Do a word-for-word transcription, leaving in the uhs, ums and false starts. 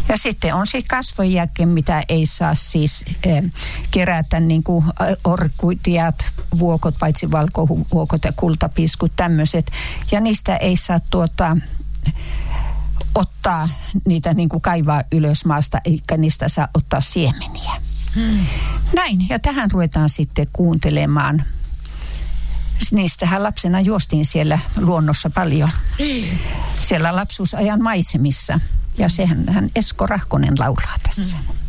Ja sitten on se kasvojäke, mitä ei saa siis eh, kerätä, niin kuin orkutiat, vuokot, paitsi valkovuokot ja kultapiiskut, tämmöiset. Ja niistä ei saa tuota, ottaa niitä niin kuin kaivaa ylös maasta, eikä niistä saa ottaa siemeniä. Hmm. Näin, ja tähän ruvetaan sitten kuuntelemaan. Niistähän lapsena juostiin siellä luonnossa paljon. Siellä lapsuusajan maisemissa. Ja sehän hän Esko Rahkonen laulaa tässä. Hmm.